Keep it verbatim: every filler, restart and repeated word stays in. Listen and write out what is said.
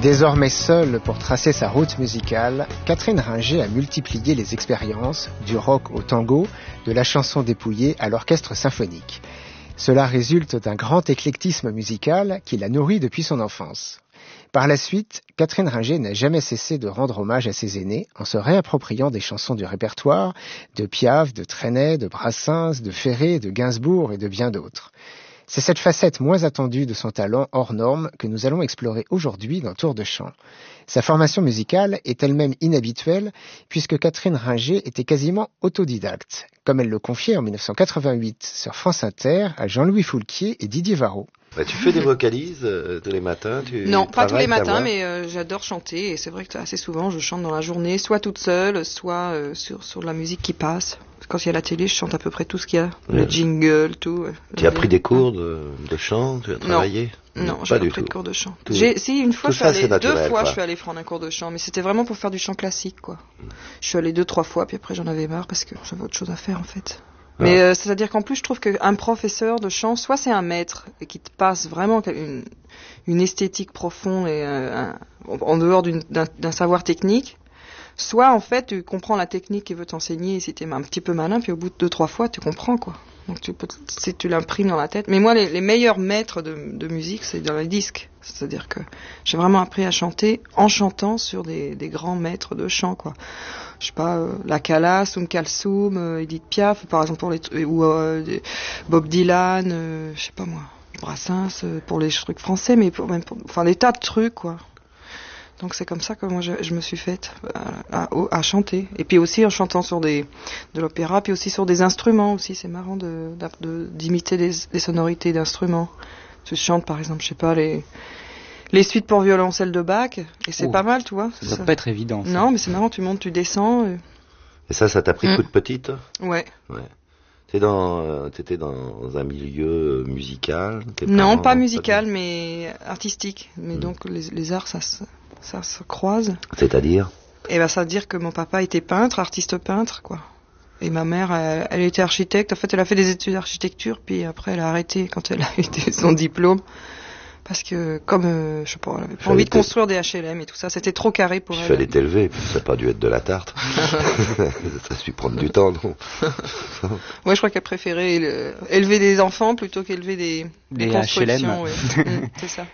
Désormais seule pour tracer sa route musicale, Catherine Ringer a multiplié les expériences, du rock au tango, de la chanson dépouillée à l'orchestre symphonique. Cela résulte d'un grand éclectisme musical qui la nourrit depuis son enfance. Par la suite, Catherine Ringer n'a jamais cessé de rendre hommage à ses aînés en se réappropriant des chansons du répertoire de Piaf, de Trenet, de Brassens, de Ferré, de Gainsbourg et de bien d'autres. C'est cette facette moins attendue de son talent hors norme que nous allons explorer aujourd'hui dans Tour de Chant. Sa formation musicale est elle-même inhabituelle puisque Catherine Ringer était quasiment autodidacte, comme elle le confiait en dix-neuf cent quatre-vingt-huit sur France Inter à Jean-Louis Foulquier et Didier Varro. Bah, tu fais des vocalises euh, tous les matins tu Non, pas tous les matins, mais euh, j'adore chanter et c'est vrai que assez souvent je chante dans la journée, soit toute seule, soit euh, sur, sur de la musique qui passe. Quand il y a la télé, je chante à peu près tout ce qu'il y a, ouais. Le jingle, tout. Tu as pris des cours de, de chant, tu as travaillé? Non, non, j'ai pas pris de cours de chant. Tout, j'ai, si, une fois, je suis allée, naturel, deux fois, quoi. Je suis allée prendre un cours de chant, mais c'était vraiment pour faire du chant classique, quoi. Mm. Je suis allée deux, trois fois, puis après j'en avais marre parce que j'avais autre chose à faire, en fait. Ah. Mais euh, c'est-à-dire qu'en plus, je trouve qu'un professeur de chant, soit c'est un maître et qui te passe vraiment une, une esthétique profonde et euh, un, en dehors d'une, d'un, d'un savoir technique, soit en fait tu comprends la technique qu'il veut t'enseigner si t'es un petit peu malin, puis au bout de deux, trois fois, tu comprends, quoi. Donc tu peux, si tu l'imprimes dans la tête. Mais moi, les, les meilleurs maîtres de, de musique, c'est dans les disques. C'est-à-dire que j'ai vraiment appris à chanter en chantant sur des, des grands maîtres de chant, quoi. Je sais pas, euh, La Calas, Oum Kalsoum, euh, Edith Piaf, par exemple, pour les, ou euh, Bob Dylan, euh, je sais pas moi, Brassens, euh, pour les trucs français, mais pour, même pour, enfin des tas de trucs, quoi. Donc c'est comme ça que moi je, je me suis faite à, à, à chanter. Et puis aussi en chantant sur des, de l'opéra, puis aussi sur des instruments aussi. C'est marrant de, de, d'imiter des, des sonorités d'instruments. Je chante par exemple, je sais pas, les, les suites pour violoncelle de Bach. Et c'est oh, pas mal, tu vois. Ça doit pas être évident. Ça. Non, mais c'est marrant, tu montes, tu descends. Et, et ça, ça t'a pris mmh. toute petite? Ouais. Ouais. T'es dans, euh, t'étais dans un milieu musical? Non, pas musical, pas mais artistique. Mais mmh. donc les, les arts, ça se... ça se croise. C'est-à-dire? Eh ben, ça veut dire que mon papa était peintre, artiste peintre, quoi. Et ma mère, elle, elle était architecte. En fait, elle a fait des études d'architecture, puis après, elle a arrêté quand elle a eu son diplôme. Parce que, comme, euh, je sais pas, elle avait pas envie de construire des H L M et tout ça. C'était trop carré pour elle. Il fallait t'élever, ça n'a pas dû être de la tarte. Ça a su prendre du temps, non? Moi, je crois qu'elle préférait élever des enfants plutôt qu'élever des, des, des constructions. H L M. Ouais. mmh, c'est ça.